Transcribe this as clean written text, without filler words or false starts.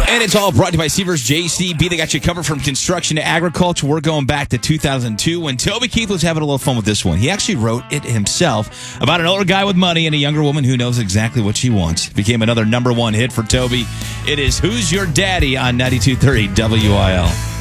And it's all brought to you by Seavers JCB. They got you covered from construction to agriculture. We're going back to 2002 when Toby Keith was having a little fun with this one. He actually wrote it himself about an older guy with money and a younger woman who knows exactly what she wants. Became another #1 hit for Toby. It is Who's Your Daddy on 92.3 WIL.